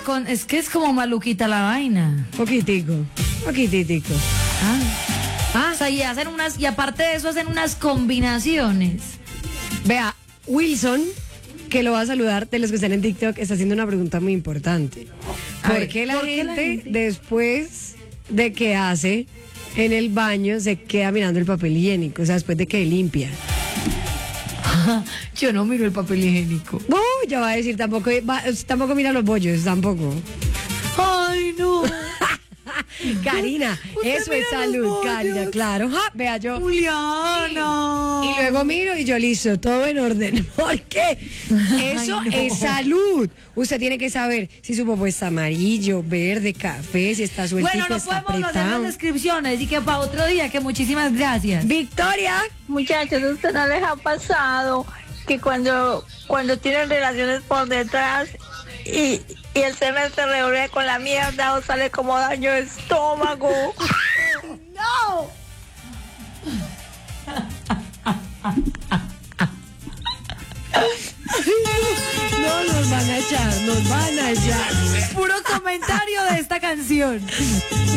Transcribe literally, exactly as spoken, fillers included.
con, es que es como maluquita la vaina. Poquitico, poquitico. Ah. Ah, O sea, y hacen unas, y aparte de eso hacen unas combinaciones. vea, Wilson, que lo va a saludar, de los que están en TikTok, está haciendo una pregunta muy importante. A ¿Por ver, qué la ¿por qué la gente, gente? después de que hace en el baño, se queda mirando el papel higiénico? O sea, después de que limpia. Yo no miro el papel higiénico. No, ya va a decir, tampoco, va- tampoco mira los bollos, tampoco. Ay, no. Karina, Usted eso mira es los salud, bollos. Karina, claro. Ja, vea yo. Juliana. Y luego miro y yo listo, todo en orden. ¿Por qué? Eso Ay, no. es salud. Usted tiene que saber si su popó está amarillo, verde, café, si está sueltico, Bueno, no está podemos hacer apretado. las descripciones y que para otro día, que muchísimas gracias. Victoria, Muchachos, ¿a usted no les ha pasado que cuando, cuando tienen relaciones por detrás y, y el semen se reúne con la mierda o sale como daño de estómago? ¡No! no nos van a echar, nos van a echar. Puro comentario de esta canción.